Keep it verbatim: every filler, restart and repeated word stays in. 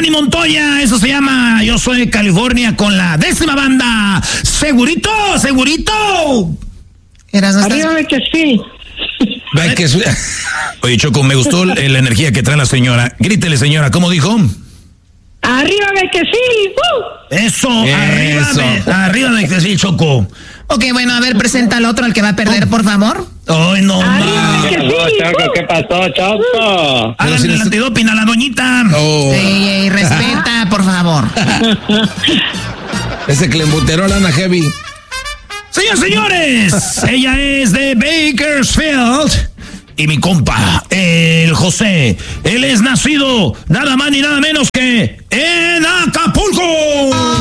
Manny Montoya, eso se llama Yo Soy California con la décima banda. Segurito, segurito. Eras Arriba de que sí. Ve que su... Oye, Choco, me gustó la energía que trae la señora. Grítele, señora, ¿cómo dijo? Arriba de que sí. Uh. Eso, Eso, arriba de, arriba de que sí, Choco. Ok, bueno, a ver, presenta al otro, al que va a perder, por favor. Ay, no, Arriba de que sí. Choco, ¿qué pasó, Choco? Háganle el antidoping a la doñita. Oh. Ey, ey, respeta, por favor. Ese que le embuteró la Ana Heavy. Señores, señores, ella es de Bakersfield. Y mi compa, el José, él es nacido nada más ni nada menos que en Acapulco.